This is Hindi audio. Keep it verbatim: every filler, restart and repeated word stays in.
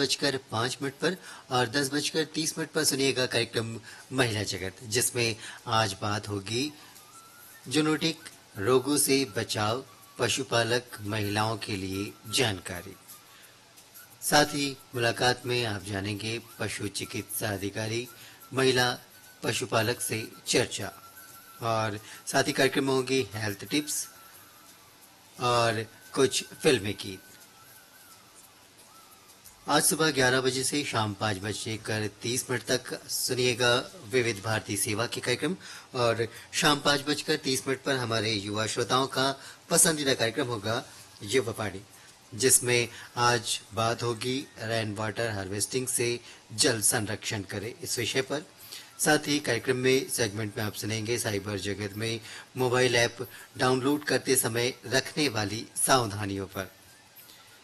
बजकर पाँच मिनट पर और दस बजकर तीस मिनट पर सुनिएगा कार्यक्रम महिला जगत, जिसमें आज बात होगी जूनोटिक रोगों से बचाव, पशुपालक महिलाओं के लिए जानकारी। साथ ही मुलाकात में आप जानेंगे पशु चिकित्सा अधिकारी महिला पशुपालक से चर्चा, और साथ ही कार्यक्रम में होंगी हेल्थ टिप्स और कुछ फिल्मी गीत। आज सुबह ग्यारह बजे से शाम पाँच बजे कर तीस मिनट तक सुनिएगा विविध भारती सेवा के कार्यक्रम, और शाम पाँच बजकर तीस मिनट पर हमारे युवा श्रोताओं का पसंदीदा कार्यक्रम होगा युवा पार्टी, जिसमें आज बात होगी रेन वाटर हार्वेस्टिंग से जल संरक्षण करें इस विषय पर। साथ ही कार्यक्रम में सेगमेंट में आप सुनेंगे साइबर जगत में मोबाइल ऐप डाउनलोड करते समय रखने वाली सावधानियों पर।